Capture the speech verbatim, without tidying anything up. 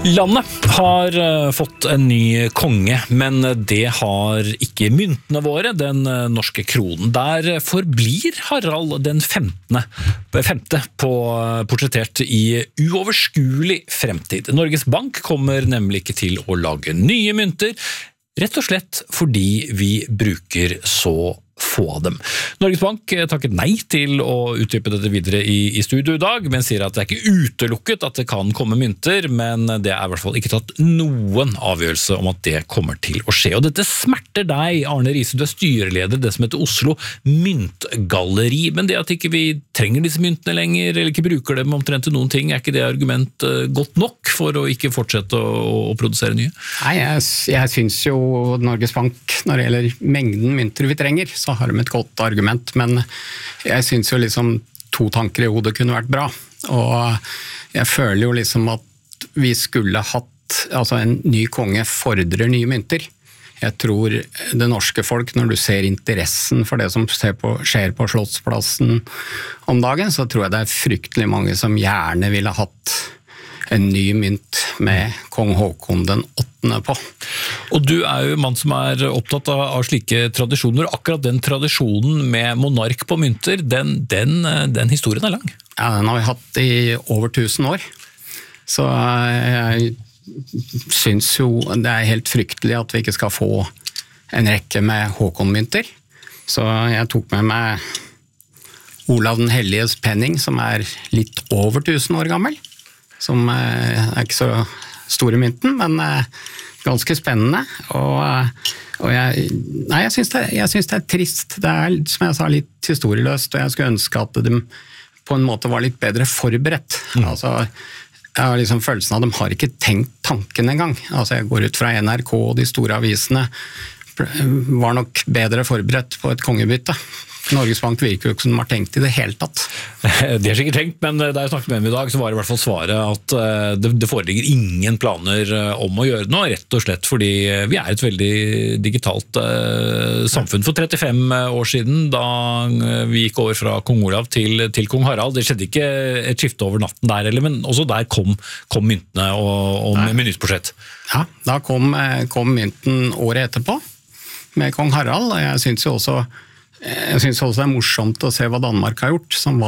Landet har fått en ny konge, men det har ikke myntene våre, den norske kronen. Der forblir Harald den femte, femte på portrettert i uoverskuelig fremtid. Norges Bank kommer nemlig ikke til å lage nye mynter, rett og slett fordi vi bruker så få av dem. Norges Bank takket nei til å utdype dette videre i, i studio i dag, men sier at det er ikke utelukket at det kan komme mynter, men det er i hvert fall ikke tatt noen avgjørelse om at det kommer til å skje. Og dette smerter deg, Arne Riise, du er styreleder, det som heter Oslo Myntgalleri, men det at ikke vi trenger disse myntene lenger, eller ikke bruker dem omtrent til noen ting, er ikke det argument godt nok for å ikke fortsette å, å produsere nye? Nei, jeg, jeg synes jo Norges Bank, når det gjelder mengden mynter vi trenger, så har de et godt argument, men jeg synes jo liksom to tanker i hodet kunne vært bra, og jeg føler jo liksom at vi skulle hatt, altså en ny konge fordrer nye mynter. Jeg tror det norske folk, når du ser interessen for det som skjer på, skjer på Slottsplassen om dagen, så tror jeg det er fryktelig mange som gjerne ville hatt en ny mynt med kong Håkon den åttende på. Og du er jo en mann som er opptatt av, av slike tradisjoner. Akkurat den tradisjonen med monark på mynter, den, den, den historien er lang. Ja, den har vi hatt i over tusen år. Så jeg synes jo det er helt fryktelig at vi ikke skal få en rekke med Håkon-mynter. Så jeg tok med meg Olav den Helliges penning, som er litt over tusen år gammel. Som er ikke så store mynten, men ganske spennende. Og, og jeg, nei, jeg synes det, jeg synes det er trist. Det er, som jeg sa, litt historieløst, og jeg skulle ønske at de på en måte var litt bedre forberedt. Mm. Altså, jeg har liksom følelsen av at de har ikke tenkt tanken engang. Altså, jeg går ut fra N R K og de store avisene, var nok bedre forberedt på et kongebytte. Norges Bank virker jo ikke som de har tenkt i det hele tatt. De har sikkert tenkt, men da jeg snakket med dem i dag, så var det i hvert fall svaret at det, det foreligger ingen planer om å gjøre noe, rett og slett fordi vi er et veldig digitalt uh, samfunn. For trettifem år siden, da vi gikk over fra kong Olav til, til kong Harald, det skjedde ikke et skifte over natten der, eller, men også der kom, kom myntene og, og med nyttårsbudsjett. Ja, da kom, kom mynten året etterpå med kong Harald, og jeg synes jo også Jeg synes også det er morsomt å se hva Danmark har gjort, som var